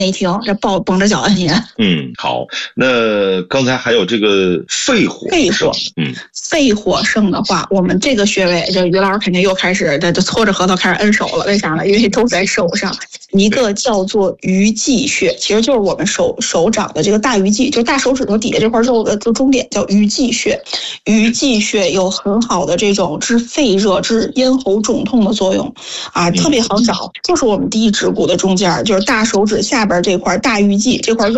没停，这绷着脚摁也。 好，那刚才还有这个肺火盛， 肺火盛的话，我们这个穴位，这于老师肯定又开始这搓着核桃开始摁手了，为啥呢？因为都在手上。一个叫做鱼际穴，其实就是我们手掌的这个大鱼际，就大手指头底下这块肉的就中点叫鱼际穴。鱼际穴有很好的这种治肺热、治咽喉肿痛的作用啊，特别好找，就是我们第一指骨的中间，就是大手指下边这块大鱼际这块肉。